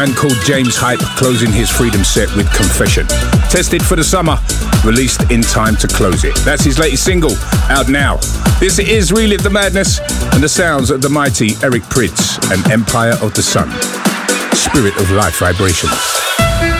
Man called James Hype closing his Freedom set with Confession. Tested for the summer, released in time to close it. That's his latest single, out now. This is Relive the Madness and the sounds of the mighty Eric Prydz and Empire of the Sun. Spirit of Life Vibrations.